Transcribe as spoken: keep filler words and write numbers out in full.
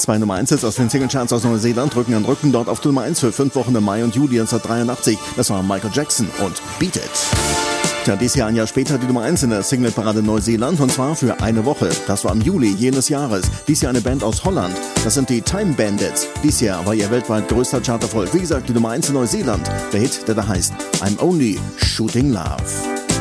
Zwei Nummer eins aus den Singlecharts aus Neuseeland rücken an Rücken dort auf Nummer eins für fünf Wochen im Mai und Juli neunzehnhundertdreiundachtzig. Das war Michael Jackson und Beat It. Ja, dies Jahr ein Jahr später die Nummer eins in der Singleparade Neuseeland und zwar für eine Woche. Das war im Juli jenes Jahres. Dies Jahr eine Band aus Holland. Das sind die Time Bandits. Dies Jahr war ihr weltweit größter Charterfolg. Wie gesagt, die Nummer eins in Neuseeland. Der Hit, der da heißt I'm Only Shooting Love.